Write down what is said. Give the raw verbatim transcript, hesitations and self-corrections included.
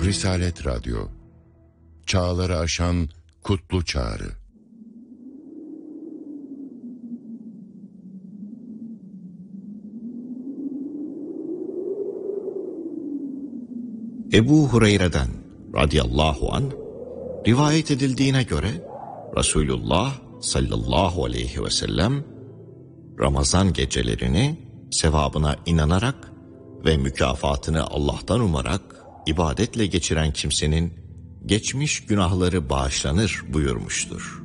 Risalet Radyo, çağları aşan kutlu çağrı. Ebu Hureyre'den radıyallahu anh rivayet edildiğine göre Resulullah sallallahu aleyhi ve sellem Ramazan gecelerini sevabına inanarak ve mükafatını Allah'tan umarak ibadetle geçiren kimsenin geçmiş günahları bağışlanır buyurmuştur.